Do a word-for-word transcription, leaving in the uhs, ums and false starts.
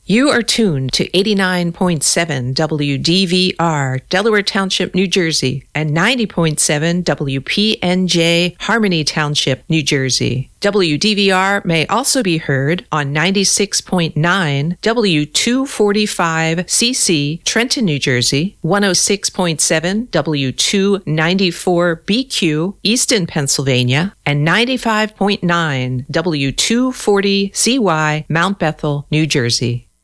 You are tuned to eighty-nine point seven W D V R, Delaware Township, New Jersey, and ninety point seven W P N J, Harmony Township, New Jersey. W D V R may also be heard on ninety-six point nine W two forty-five C C, Trenton, New Jersey, one oh six point seven W two ninety-four B Q, Easton, Pennsylvania, and ninety-five point nine W two forty C Y, Mount Bethel, New Jersey.